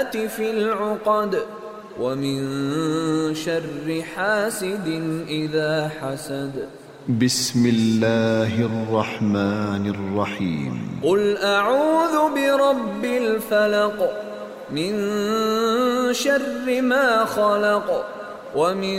النفاثات في العقد ومن شر حاسد إذا حسد. بسم الله الرحمن الرحيم. قل أعوذ برب الفلق من شر ما خلق ومن